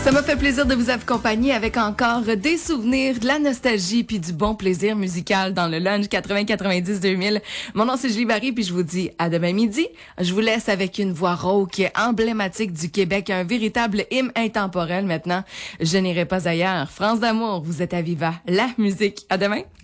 Ça m'a fait plaisir de vous accompagner avec encore des souvenirs, de la nostalgie puis du bon plaisir musical dans le lunch 80-90-2000. Mon nom c'est Julie Barry puis je vous dis à demain midi. Je vous laisse avec une voix rauque emblématique du Québec, un véritable hymne intemporel maintenant. Je n'irai pas ailleurs. France d'amour, vous êtes à Viva, la musique. À demain.